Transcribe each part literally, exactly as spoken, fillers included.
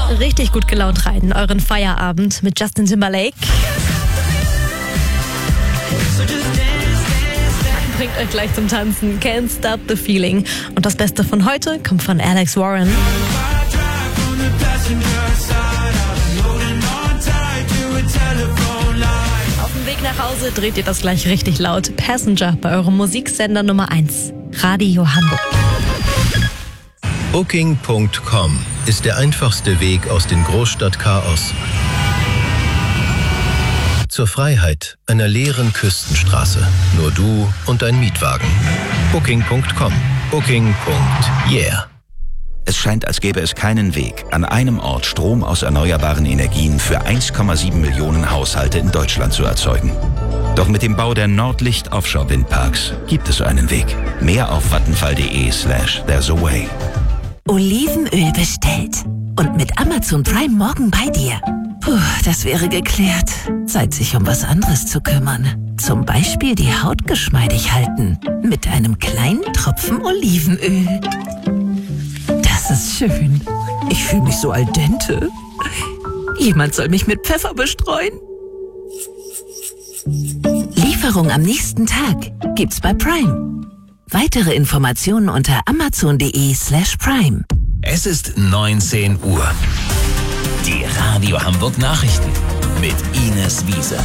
Richtig gut gelaunt rein in euren Feierabend mit Justin Timberlake. Bringt euch gleich zum Tanzen. Can't Stop the Feeling. Und das Beste von heute kommt von Alex Warren. Auf dem Weg nach Hause dreht ihr das gleich richtig laut. Passenger bei eurem Musiksender Nummer eins. Radio Hamburg. Booking Punkt com ist der einfachste Weg aus dem Großstadtchaos zur Freiheit einer leeren Küstenstraße. Nur du und dein Mietwagen. Booking Punkt com. Booking. Yeah. Es scheint, als gäbe es keinen Weg, an einem Ort Strom aus erneuerbaren Energien für eins Komma sieben Millionen Haushalte in Deutschland zu erzeugen. Doch mit dem Bau der Nordlicht Offshore Windparks gibt es einen Weg. Mehr auf vattenfall.de slash there's a way. Olivenöl bestellt. Und mit Amazon Prime morgen bei dir. Puh, das wäre geklärt. Zeit, sich um was anderes zu kümmern. Zum Beispiel die Haut geschmeidig halten. Mit einem kleinen Tropfen Olivenöl. Das ist schön. Ich fühle mich so al dente. Jemand soll mich mit Pfeffer bestreuen. Lieferung am nächsten Tag gibt's bei Prime. Weitere Informationen unter amazon.de slash prime. Es ist neunzehn Uhr. Die Radio Hamburg Nachrichten mit Ines Wiese.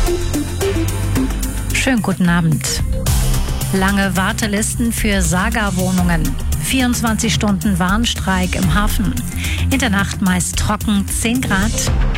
Schönen guten Abend. Lange Wartelisten für Saga-Wohnungen. vierundzwanzig Stunden Warnstreik im Hafen. In der Nacht meist trocken, zehn Grad.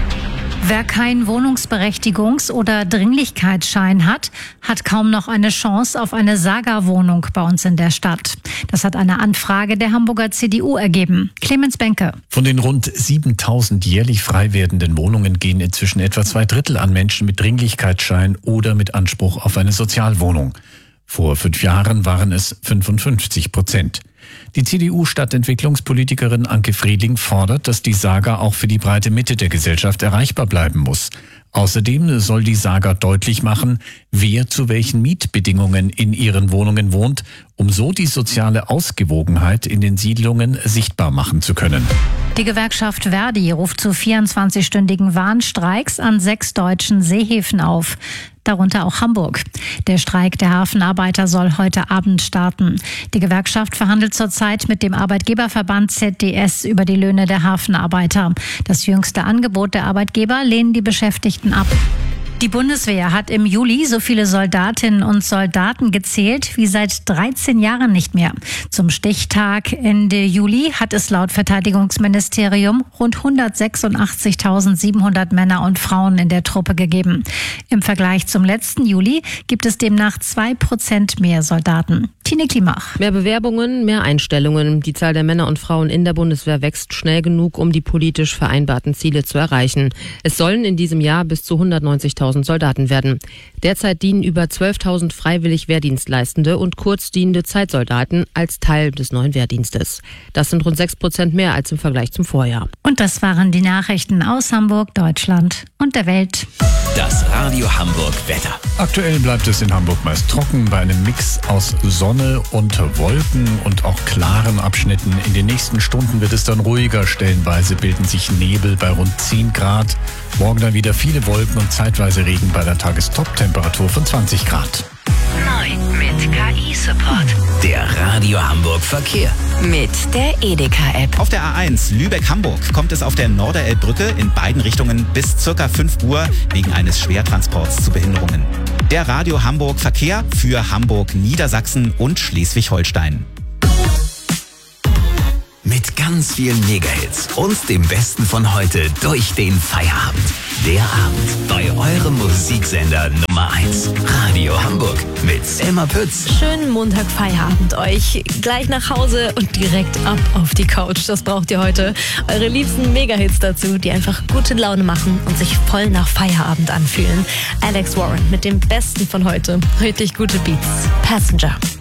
Wer keinen Wohnungsberechtigungs- oder Dringlichkeitsschein hat, hat kaum noch eine Chance auf eine Saga-Wohnung bei uns in der Stadt. Das hat eine Anfrage der Hamburger C D U ergeben. Clemens Benke. Von den rund siebentausend jährlich frei werdenden Wohnungen gehen inzwischen etwa zwei Drittel an Menschen mit Dringlichkeitsschein oder mit Anspruch auf eine Sozialwohnung. Vor fünf Jahren waren es fünfundfünfzig Prozent. Die C D U-Stadtentwicklungspolitikerin Anke Friedling fordert, dass die Saga auch für die breite Mitte der Gesellschaft erreichbar bleiben muss. Außerdem soll die Saga deutlich machen, wer zu welchen Mietbedingungen in ihren Wohnungen wohnt, um so die soziale Ausgewogenheit in den Siedlungen sichtbar machen zu können. Die Gewerkschaft Verdi ruft zu vierundzwanzigstündigen Warnstreiks an sechs deutschen Seehäfen auf. Darunter auch Hamburg. Der Streik der Hafenarbeiter soll heute Abend starten. Die Gewerkschaft verhandelt zurzeit mit dem Arbeitgeberverband Z D S über die Löhne der Hafenarbeiter. Das jüngste Angebot der Arbeitgeber lehnen die Beschäftigten ab. Die Bundeswehr hat im Juli so viele Soldatinnen und Soldaten gezählt wie seit dreizehn Jahren nicht mehr. Zum Stichtag Ende Juli hat es laut Verteidigungsministerium rund hundertsechsundachtzigtausendsiebenhundert Männer und Frauen in der Truppe gegeben. Im Vergleich zum letzten Juli gibt es demnach zwei Prozent mehr Soldaten. Tine Klimach. Mehr Bewerbungen, mehr Einstellungen. Die Zahl der Männer und Frauen in der Bundeswehr wächst schnell genug, um die politisch vereinbarten Ziele zu erreichen. Es sollen in diesem Jahr bis zu hundertneunzigtausend Soldaten werden. Derzeit dienen über zwölftausend freiwillig Wehrdienstleistende und kurzdienende Zeitsoldaten als Teil des neuen Wehrdienstes. Das sind rund sechs Prozent mehr als im Vergleich zum Vorjahr. Und das waren die Nachrichten aus Hamburg, Deutschland und der Welt. Das Radio Hamburg Wetter. Aktuell bleibt es in Hamburg meist trocken bei einem Mix aus Sonne und Wolken und auch klaren Abschnitten. In den nächsten Stunden wird es dann ruhiger. Stellenweise bilden sich Nebel bei rund zehn Grad. Morgen dann wieder viele Wolken und zeitweise Regen bei der Tagestop-Temperatur von zwanzig Grad. Neu mit K I-Support. Der Radio Hamburg Verkehr. Mit der Edeka-App. Auf der A eins Lübeck-Hamburg kommt es auf der Norderelbbrücke in beiden Richtungen bis circa fünf Uhr wegen eines Schwertransports zu Behinderungen. Der Radio Hamburg Verkehr für Hamburg, Niedersachsen und Schleswig-Holstein. Mit ganz vielen Megahits und dem Besten von heute durch den Feierabend. Der Abend bei eurem Musiksender Nummer eins. Radio Hamburg mit Selma Pütz. Schönen Montag Feierabend euch. Gleich nach Hause und direkt ab auf die Couch. Das braucht ihr heute. Eure liebsten Megahits dazu, die einfach gute Laune machen und sich voll nach Feierabend anfühlen. Alex Warren mit dem Besten von heute. Richtig gute Beats. Passenger.